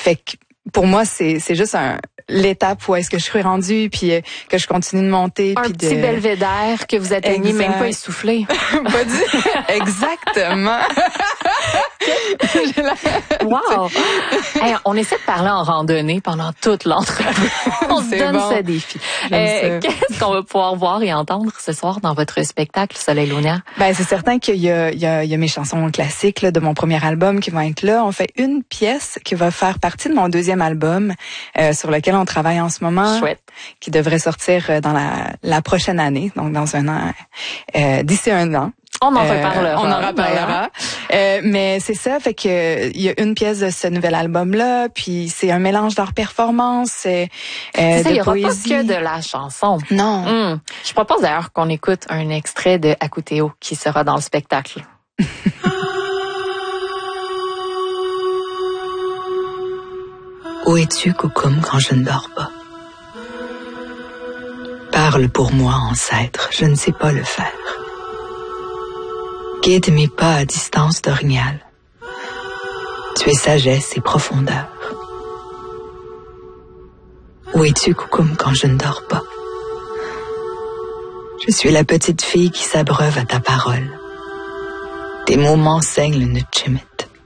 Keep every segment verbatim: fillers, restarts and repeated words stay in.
fait que pour moi, c'est c'est juste un l'étape où est-ce que je suis rendue, puis euh, que je continue de monter. Un puis petit de... belvédère que vous atteignez, exact. même pas essoufflé. Pas du... Exactement. Wow! Hey, on essaie de parler en randonnée pendant toute l'entrevue. On se donne bon. ce défi. Euh, qu'est-ce qu'on va pouvoir voir et entendre ce soir dans votre spectacle Soleil Lunaire? Ben c'est certain qu'il y a, il y a, il y a mes chansons classiques là, de mon premier album qui vont être là. On fait une pièce qui va faire partie de mon deuxième album euh, sur lequel on travaille en ce moment. Chouette. Qui devrait sortir dans la, la prochaine année, donc dans un an, euh, d'ici un an. On en euh, reparlera. On en reparlera. Euh, mais c'est ça, fait que il y a une pièce de ce nouvel album-là, puis c'est un mélange d'art performance, euh, c'est ça, de il y aura poésie. pas que de la chanson. Non. Hum. Je propose d'ailleurs qu'on écoute un extrait de Akuteo qui sera dans le spectacle. Où es-tu, Koukoum, quand je ne dors pas? Parle pour moi, ancêtre, je ne sais pas le faire. Guide mes pas à distance d'orignal. Tu es sagesse et profondeur. Où es-tu, Koukoum, quand je ne dors pas? Je suis la petite fille qui s'abreuve à ta parole. Tes mots m'enseignent le Nutchimit.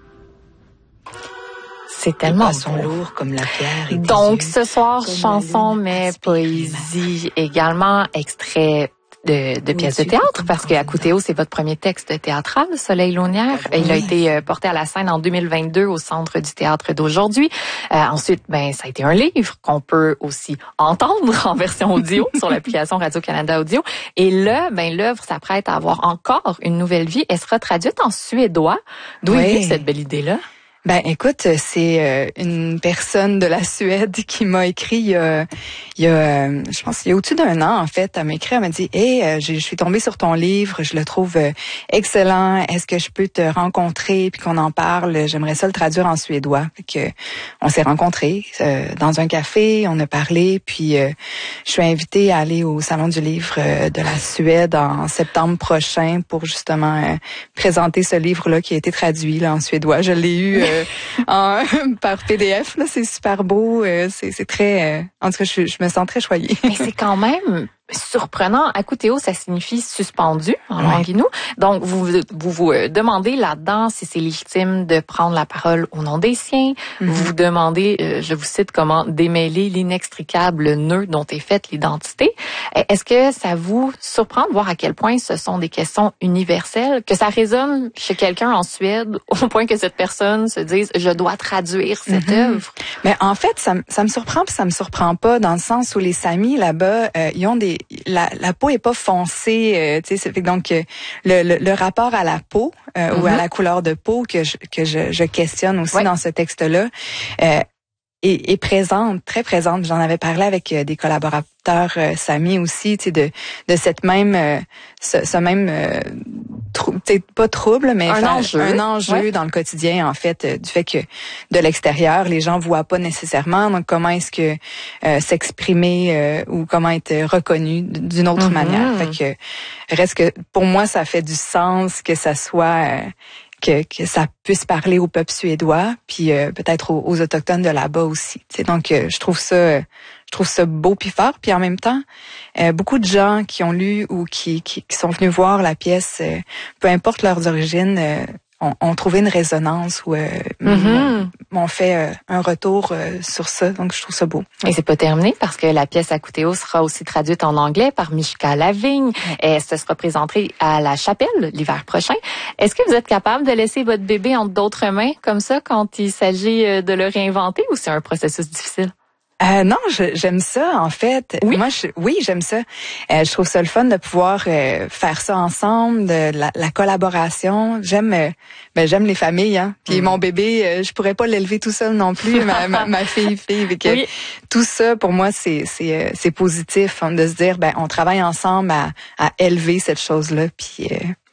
C'est tellement sont lourds comme la pierre. Et donc yeux, ce soir, chanson mais poésie également, extrait de, de pièces de théâtre, parce que Akuteo, c'est votre premier texte théâtral, Soleil Lunaire. Il a été porté à la scène en deux mille vingt-deux au Centre du théâtre d'aujourd'hui. Euh, ensuite, ben ça a été un livre qu'on peut aussi entendre en version audio sur l'application Radio-Canada Audio. Et là, ben l'œuvre s'apprête à avoir encore une nouvelle vie. Elle sera traduite en suédois. D'où Oui. est venue cette belle idée-là? Ben écoute, c'est euh, une personne de la Suède qui m'a écrit il y a, il y a euh, je pense il y a au-dessus d'un an en fait, elle m'a écrit, elle m'a dit "Hey, euh, je suis tombée sur ton livre, je le trouve euh, excellent, est-ce que je peux te rencontrer puis qu'on en parle, j'aimerais ça le traduire en suédois." Fait que on s'est rencontrés euh, dans un café, on a parlé, puis euh, je suis invitée à aller au salon du livre euh, de la Suède en septembre prochain pour justement euh, présenter ce livre-là qui a été traduit là en suédois. Je l'ai eu euh, en, par P D F, là, c'est super beau, euh, c'est, c'est très, euh, en tout cas, je, je me sens très choyée. Mais c'est quand même surprenant. Akuteo, ça signifie suspendu en Ouais. langue inou. Donc, vous vous, vous euh, demandez là-dedans si c'est légitime de prendre la parole au nom des siens. Mm-hmm. Vous vous demandez, euh, je vous cite, comment démêler l'inextricable nœud dont est faite l'identité. Est-ce que ça vous surprend de voir à quel point ce sont des questions universelles, que ça résonne chez quelqu'un en Suède au point que cette personne se dise, je dois traduire cette Mm-hmm. œuvre? Mais en fait, ça, ça me surprend puis ça me surprend pas dans le sens où les Samis là-bas, euh, ils ont des la, la peau est pas foncée, euh, tu sais, donc euh, le, le, le rapport à la peau euh, mm-hmm. ou à la couleur de peau que je, que je, je questionne aussi ouais. dans ce texte-là euh, est, est présente, très présente. J'en avais parlé avec euh, des collaborateurs euh, Samis aussi, tu sais, de de cette même euh, ce, ce même euh, trou, pas trouble, mais un enjeu, un enjeu ouais. dans le quotidien en fait, euh, du fait que de l'extérieur les gens voient pas nécessairement. Donc comment est-ce que euh, s'exprimer euh, ou comment être reconnu d'une autre mm-hmm. manière. Fait que reste que pour moi ça fait du sens que ça soit euh, que, que ça puisse parler au peuple suédois, puis euh, peut-être aux, aux autochtones de là-bas aussi. T'sais. Donc euh, je trouve ça, euh, je trouve ça beau puis fort. Puis en même temps, euh, beaucoup de gens qui ont lu ou qui, qui, qui sont venus voir la pièce, euh, peu importe leurs origines, euh, ont, ont trouvé une résonance ou euh, mm-hmm. m'ont fait euh, un retour euh, sur ça. Donc je trouve ça beau. Et c'est pas terminé parce que la pièce Akuteo sera aussi traduite en anglais par Mishka Lavigne. Et ça sera présenté à la Chapelle l'hiver prochain. Est-ce que vous êtes capable de laisser votre bébé entre d'autres mains comme ça quand il s'agit de le réinventer ou c'est un processus difficile? Euh, non, je, j'aime ça en fait. Oui, Moi, je, oui, j'aime ça. Euh, je trouve ça le fun de pouvoir euh, faire ça ensemble, de la, la collaboration. J'aime, euh, ben j'aime les familles. Hein. Puis mm. mon bébé, euh, je pourrais pas l'élever tout seul non plus. ma, ma, ma fille, fille. Que oui. Tout ça, pour moi, c'est c'est c'est positif hein, de se dire, ben on travaille ensemble à, à élever cette chose-là. Puis euh, ouais.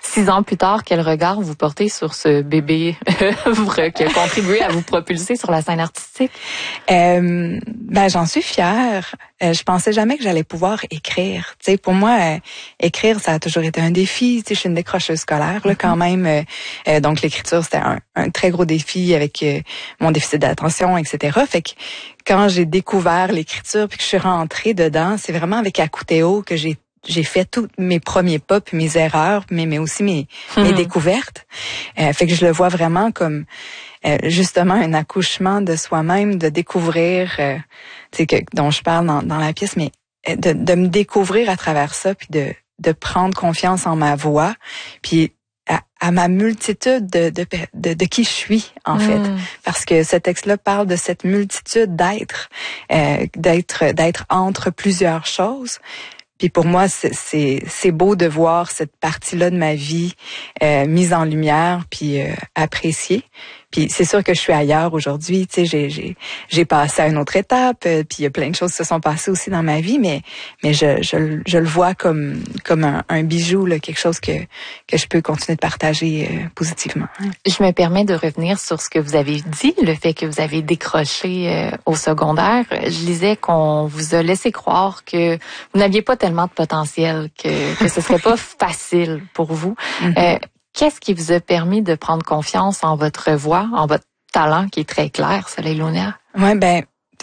Six ans plus tard, quel regard vous portez sur ce bébé œuvre qui a contribué à vous propulser sur la scène artistique? Euh, ben, j'en suis fière. Euh, je pensais jamais que j'allais pouvoir écrire. Tu sais, pour moi, euh, écrire, ça a toujours été un défi. Tu sais, je suis une décrocheuse scolaire, là, quand même. Euh, euh, donc, l'écriture, c'était un, un très gros défi avec euh, mon déficit d'attention, et cetera. Fait que quand j'ai découvert l'écriture puis que je suis rentrée dedans, c'est vraiment avec Acoutéo que j'ai j'ai fait tous mes premiers pas puis mes erreurs, mais mais aussi mes mmh. mes découvertes. Euh, fait que je le vois vraiment comme euh, justement un accouchement de soi-même, de découvrir, euh, tu sais, que dont je parle dans, dans la pièce, mais de, de me découvrir à travers ça, puis de de prendre confiance en ma voix, puis à, à ma multitude de, de de de qui je suis en mmh. fait, parce que ce texte-là parle de cette multitude d'êtres, euh, d'être d'être entre plusieurs choses. Puis pour moi, c'est, c'est, c'est beau de voir cette partie-là de ma vie euh, mise en lumière, puis euh, appréciée. Puis c'est sûr que je suis ailleurs aujourd'hui, tu sais, j'ai j'ai j'ai passé à une autre étape, euh, puis il y a plein de choses qui se sont passées aussi dans ma vie, mais mais je je, je le vois comme comme un, un bijou, là, quelque chose que que je peux continuer de partager euh, positivement. Je me permets de revenir sur ce que vous avez dit, le fait que vous avez décroché euh, au secondaire. Je lisais qu'on vous a laissé croire que vous n'aviez pas tellement de potentiel, que que ce serait pas facile pour vous. Mm-hmm. Euh, Qu'est-ce qui vous a permis de prendre confiance en votre voix, en votre talent qui est très clair, Soleil Launéa? Ouais, ben,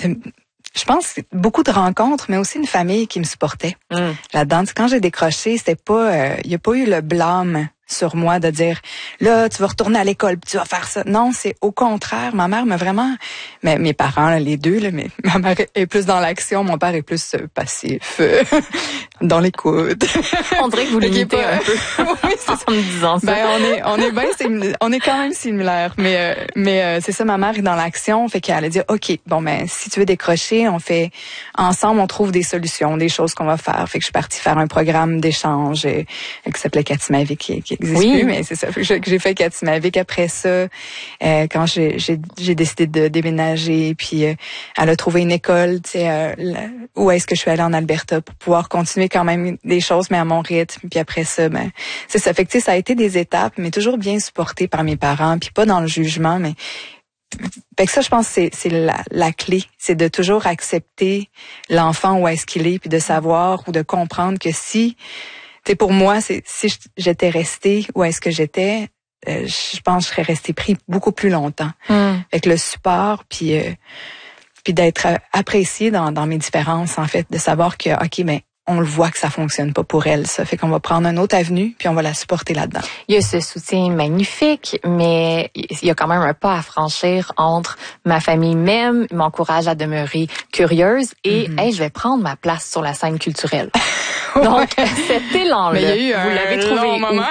je pense beaucoup de rencontres, mais aussi une famille qui me supportait mm. là-dedans. Quand j'ai décroché, c'était pas, il euh, y a pas eu le blâme sur moi de dire là tu vas retourner à l'école puis tu vas faire ça. Non, c'est au contraire. Ma mère m'a vraiment, mais mes parents là, les deux là, mais ma mère est plus dans l'action, mon père est plus euh, passif, euh, dans l'écoute. On dirait que vous l'imitez pas... un peu. Oui, c'est ça, en me disant ça. Ben on est on est bien on est quand même similaires, mais euh, mais euh, c'est ça, ma mère est dans l'action, fait qu'elle a dit OK, bon ben si tu veux décrocher, on fait ensemble, on trouve des solutions, des choses qu'on va faire. Fait que je suis partie faire un programme d'échange euh, qui s'appelait Katimavik qui, qui existe oui. plus, mais c'est ça. Fait que j'ai fait Katimavik après ça, euh, quand j'ai, j'ai, j'ai décidé de déménager, puis euh, elle a trouvé une école, tu sais, euh, où est-ce que je suis allée en Alberta pour pouvoir continuer quand même des choses, mais à mon rythme. Puis après ça, ben c'est ça. Fait que tu sais, ça a été des étapes, mais toujours bien supporté par mes parents, puis pas dans le jugement, mais fait que ça, je pense que c'est, c'est la, la clé, c'est de toujours accepter l'enfant où est-ce qu'il est, puis de savoir ou de comprendre que si c'est pour moi, c'est si j'étais restée où est-ce que j'étais, euh, je pense que je serais restée pris beaucoup plus longtemps. Mm. Avec le support, puis euh, puis d'être appréciée dans, dans mes différences, en fait, de savoir que ok, mais on le voit que ça fonctionne pas pour elle, ça fait qu'on va prendre une autre avenue puis on va la supporter là-dedans. Il y a ce soutien magnifique, mais il y a quand même un pas à franchir entre ma famille m'aime, m'encourage à demeurer curieuse et mm-hmm. hey, je vais prendre ma place sur la scène culturelle. Donc, cet élan-là, mais il y a eu vous l'avez un trouvé long où? moment.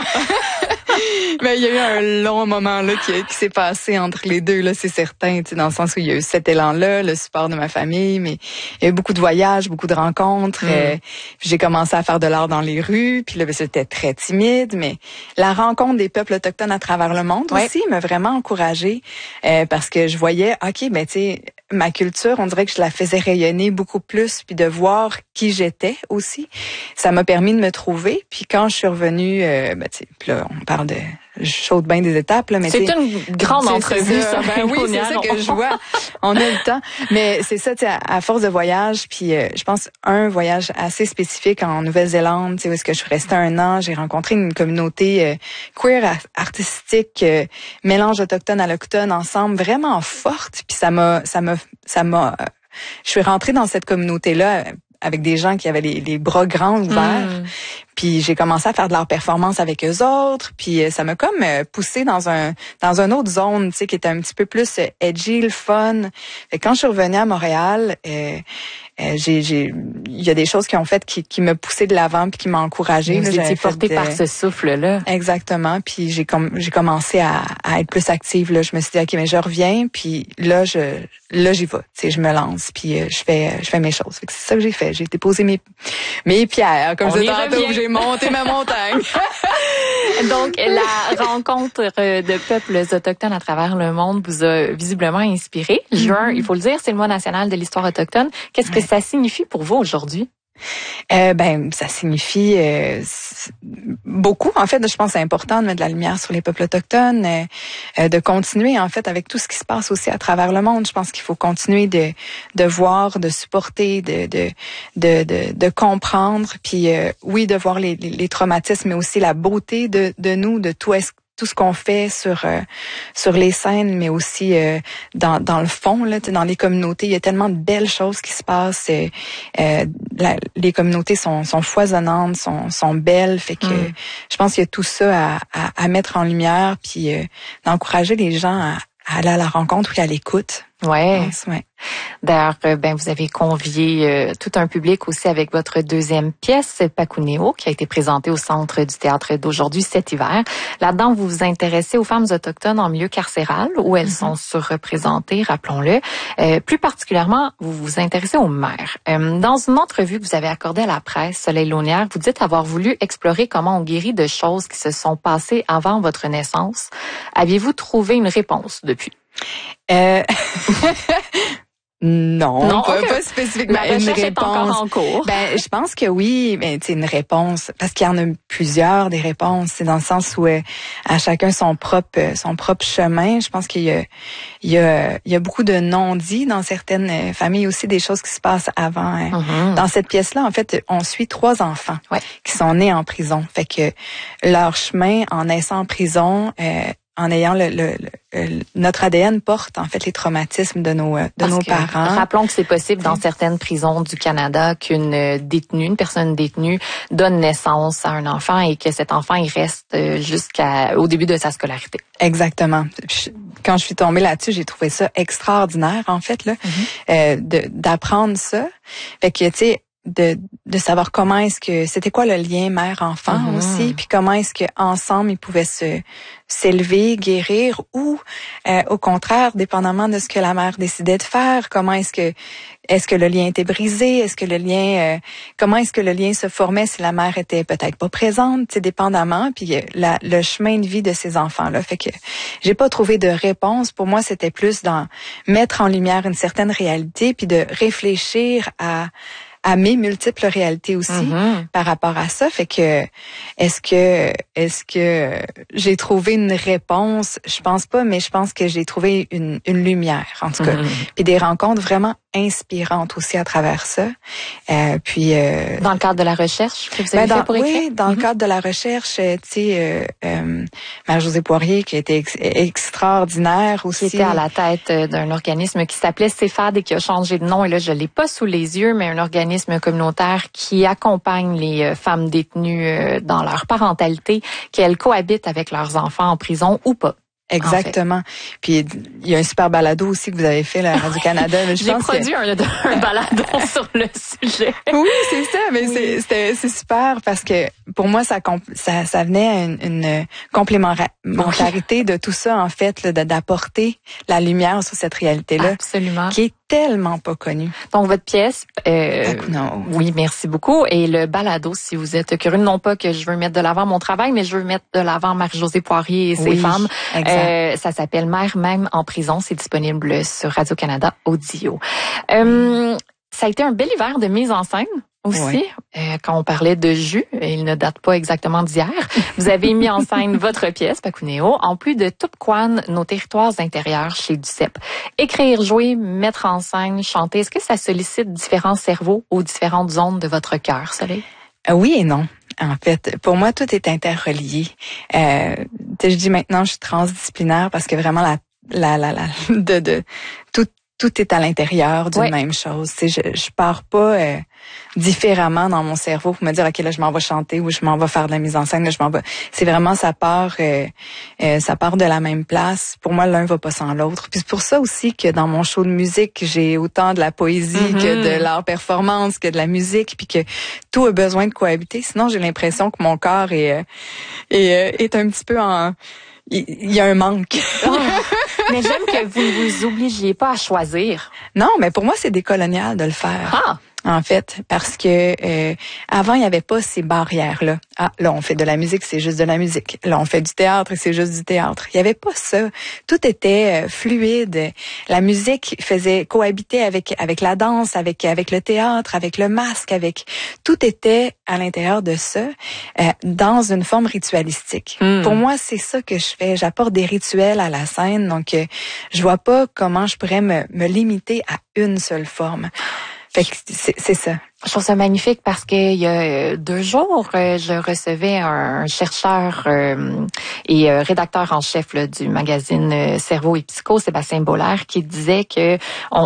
Mais il y a eu un long moment là qui, qui s'est passé entre les deux, là, c'est certain, tu sais, dans le sens où il y a eu cet élan-là, le support de ma famille, mais il y a eu beaucoup de voyages, beaucoup de rencontres. Mm. Euh, j'ai commencé à faire de l'art dans les rues, puis là, ben, c'était très timide, mais la rencontre des peuples autochtones à travers le monde ouais. aussi m'a vraiment encouragée, euh, parce que je voyais, ok, ben tu sais, ma culture, on dirait que je la faisais rayonner beaucoup plus, puis de voir qui j'étais aussi. Ça m'a permis de me trouver. Puis quand je suis revenue, euh, ben, tu sais, puis là, on parle de chaude bain des étapes, là, mais c'est une grande entrevue, ça. Ben oui, c'est ça que je vois. On a le temps. Mais c'est ça, tu sais, à, à force de voyage, puis euh, je pense un voyage assez spécifique en Nouvelle-Zélande, tu sais, où est-ce que je suis restée un an, j'ai rencontré une communauté euh, queer artistique, euh, mélange autochtone allochtone ensemble, vraiment forte. Puis ça m'a, ça m'a, ça m'a. Euh, je suis rentrée dans cette communauté-là avec des gens qui avaient les, les bras grands ouverts. Mm. Puis j'ai commencé à faire de leur performance avec eux autres. Puis ça m'a comme poussé dans un dans une autre zone, tu sais, qui était un petit peu plus edgy, le fun. Fait que quand je suis revenue à Montréal, euh, euh, j'ai j'ai il y a des choses qui ont fait qui qui me poussaient de l'avant puis qui m'ont encouragée. Vous étiez portée de... par ce souffle-là. Exactement. Puis j'ai com... j'ai commencé à, à être plus active. Là, je me suis dit ok, mais je reviens. Puis là, je là j'y vais. Tu sais, je me lance. Puis euh, je fais je fais mes choses. Fait que c'est ça que j'ai fait. J'ai déposé mes mes pierres, comme je disais tantôt. J'ai monté ma montagne. Donc, la rencontre de peuples autochtones à travers le monde vous a visiblement inspiré. Juin, mm-hmm. il faut le dire, c'est le mois national de l'histoire autochtone. Qu'est-ce ouais. que ça signifie pour vous aujourd'hui? Euh, ben, ça signifie euh, beaucoup. En fait, je pense que c'est important de mettre de la lumière sur les peuples autochtones, euh, de continuer en fait avec tout ce qui se passe aussi à travers le monde. Je pense qu'il faut continuer de de voir, de supporter, de de de de, de comprendre, puis euh, oui, de voir les, les, les traumatismes, mais aussi la beauté de de nous, de tout est tout ce qu'on fait sur euh, sur les scènes, mais aussi euh, dans dans le fond là, dans les communautés, il y a tellement de belles choses qui se passent. Euh, euh, la, les communautés sont sont foisonnantes, sont sont belles, fait que mm. je pense qu'il y a tout ça à, à, à mettre en lumière, puis euh, d'encourager les gens à, à aller à la rencontre et à l'écoute. Ouais. ouais. D'ailleurs, ben vous avez convié euh, tout un public aussi avec votre deuxième pièce, Pakuneo, qui a été présentée au Centre du théâtre d'aujourd'hui cet hiver. Là-dedans, vous vous intéressez aux femmes autochtones en milieu carcéral, où elles mm-hmm. sont surreprésentées, rappelons-le. Euh, plus particulièrement, vous vous intéressez aux mères. Euh, dans une entrevue que vous avez accordée à la presse, Soleil Launière, vous dites avoir voulu explorer comment on guérit de choses qui se sont passées avant votre naissance. Aviez-vous trouvé une réponse depuis? Euh... Non, non pas, okay. pas spécifiquement Ma une réponse. Est encore en cours. Ben, je pense que oui, mais c'est une réponse parce qu'il y en a plusieurs des réponses. C'est dans le sens où euh, à chacun son propre son propre chemin. Je pense qu'il y a il y a il y a beaucoup de non-dits dans certaines familles aussi, des choses qui se passent avant. Hein. Mm-hmm. Dans cette pièce-là, en fait, on suit trois enfants ouais. qui sont nés en prison. Fait que leur chemin en naissant en prison. Euh, en ayant le, le, le notre A D N porte en fait les traumatismes de nos de Parce nos que, parents. Rappelons que c'est possible dans certaines prisons du Canada qu'une détenue, une personne détenue donne naissance à un enfant et que cet enfant il reste jusqu'à au début de sa scolarité. Exactement. Quand je suis tombée là-dessus, j'ai trouvé ça extraordinaire en fait là, mm-hmm. euh, de d'apprendre ça. Fait que tu sais de de savoir comment est-ce que c'était quoi le lien mère-enfant mm-hmm. aussi, puis comment est-ce que ensemble ils pouvaient se s'élever, guérir, ou euh, au contraire, dépendamment de ce que la mère décidait de faire, comment est-ce que est-ce que le lien était brisé, est-ce que le lien euh, comment est-ce que le lien se formait si la mère était peut-être pas présente, c'est dépendamment, puis la, le chemin de vie de ces enfants-là. Fait que j'ai pas trouvé de réponse. Pour moi, c'était plus dans mettre en lumière une certaine réalité, puis de réfléchir à à mes multiples réalités aussi mm-hmm. par rapport à ça. Fait que est-ce que est-ce que j'ai trouvé une réponse? Je pense pas, mais je pense que j'ai trouvé une, une lumière, en tout cas. Mm-hmm. Puis des rencontres vraiment inspirantes aussi à travers ça. Euh, puis euh, dans le cadre de la recherche que vous avez ben fait pour dans, écrire? Oui, dans mm-hmm. le cadre de la recherche, tu sais, euh, euh, Marie-Josée Poirier qui était ex- extraordinaire aussi. Qui était à la tête d'un organisme qui s'appelait CEFAD et qui a changé de nom. Et là, je l'ai pas sous les yeux, mais un organisme communautaire qui accompagne les femmes détenues dans leur parentalité, qu'elles cohabitent avec leurs enfants en prison ou pas. Exactement. En fait. Puis il y a un super balado aussi que vous avez fait là, à Radio-Canada. J'ai produit que... un, un balado sur le sujet. Oui, c'est ça. Mais oui. c'est, c'était, c'est super parce que pour moi, ça, ça, ça venait à une, une complémentarité de tout ça, en fait, là, d'apporter la lumière sur cette réalité-là. Absolument. Qui est tellement pas connue. Donc, votre pièce... Euh, non. Oui, merci beaucoup. Et le balado, si vous êtes curieux, non pas que je veux mettre de l'avant mon travail, mais je veux mettre de l'avant Marie-Josée Poirier et ses oui, femmes. Exact. Euh, ça s'appelle Mère même en prison. C'est disponible sur Radio-Canada Audio. Euh, ça a été un bel hiver de mise en scène aussi. Oui. Euh, quand on parlait de jus, il ne date pas exactement d'hier. Vous avez mis en scène votre pièce, Pakuneo, en plus de Tupkwan, nos territoires intérieurs chez Duceppe. Écrire, jouer, mettre en scène, chanter, est-ce que ça sollicite différents cerveaux aux différentes zones de votre cœur, Soleil? Euh, oui et non. En fait, pour moi, tout est interrelié. Euh, je dis maintenant, je suis transdisciplinaire parce que vraiment la, la, la, la de, de tout, tout est à l'intérieur d'une ouais. même chose. Tu sais, je, je pars pas euh, différemment dans mon cerveau pour me dire ok là je m'en vais chanter ou je m'en vais faire de la mise en scène. Là, je m'en vais. C'est vraiment ça part, euh, euh, ça part de la même place. Pour moi, l'un va pas sans l'autre. Puis c'est pour ça aussi que dans mon show de musique, j'ai autant de la poésie mm-hmm. que de l'art performance, que de la musique, puis que tout a besoin de cohabiter. Sinon, j'ai l'impression que mon corps est euh, est, est un petit peu en il y a un manque. Oh, mais j'aime que vous ne vous obligiez pas à choisir. Non, mais pour moi, c'est décolonial de le faire. Ah! En fait, parce que euh, avant, il n'y avait pas ces barrières-là. Ah, là, on fait de la musique, c'est juste de la musique. Là, on fait du théâtre, c'est juste du théâtre. Il n'y avait pas ça. Tout était euh, fluide. La musique faisait cohabiter avec avec la danse, avec avec le théâtre, avec le masque, avec tout était à l'intérieur de ça, euh, dans une forme ritualistique. Mm. Pour moi, c'est ça que je fais. J'apporte des rituels à la scène, donc euh, je vois pas comment je pourrais me, me limiter à une seule forme. Fait que c'est, c'est ça. Je trouve ça magnifique parce qu'il y a deux jours, je recevais un chercheur euh, et rédacteur en chef là, du magazine Cerveau et Psycho, Sébastien Bollaert, qui disait que on,